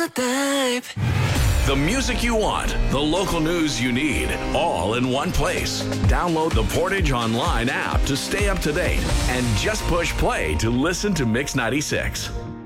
type. The music you want, the local news you need, all in one place. Download the Portage Online app to stay up to date and just push play to listen to Mix 96.